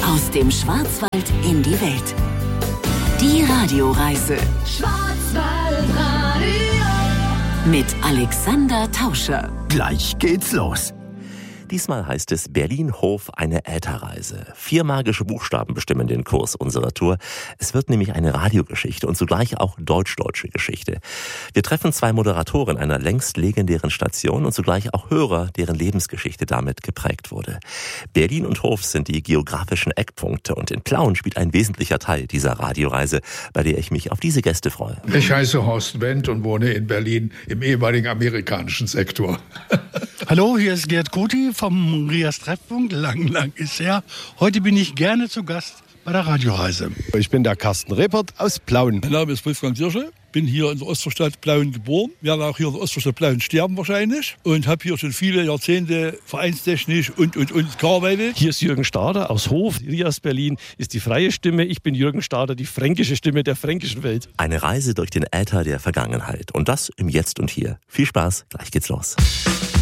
Aus dem Schwarzwald in die Welt. Die Radioreise. Schwarzwaldradio. Mit Alexander Tauscher. Gleich geht's los. Diesmal heißt es Berlin-Hof, eine Ätherreise. 4 magische Buchstaben bestimmen den Kurs unserer Tour. Es wird nämlich eine Radiogeschichte und zugleich auch deutsch-deutsche Geschichte. Wir treffen 2 Moderatoren einer längst legendären Station und zugleich auch Hörer, deren Lebensgeschichte damit geprägt wurde. Berlin und Hof sind die geografischen Eckpunkte und in Plauen spielt ein wesentlicher Teil dieser Radioreise, bei der ich mich auf diese Gäste freue. Ich heiße Horst Wendt und wohne in Berlin im ehemaligen amerikanischen Sektor. Hallo, hier ist Gerd Kuti vom Rias Treffpunkt. Lang ist her. Heute bin ich gerne zu Gast bei der Radioreise. Ich bin der Carsten Repert aus Plauen. Mein Name ist Wolfgang Dirsche, bin hier in der Ostvorstadt Plauen geboren, werde auch hier in der Ostvorstadt Plauen sterben wahrscheinlich und habe hier schon viele Jahrzehnte vereinstechnisch und gearbeitet. Hier ist Jürgen Stader aus Hof. Rias Berlin ist die freie Stimme. Ich bin Jürgen Stader, die fränkische Stimme der fränkischen Welt. Eine Reise durch den Äther der Vergangenheit und das im Jetzt und Hier. Viel Spaß, gleich geht's los.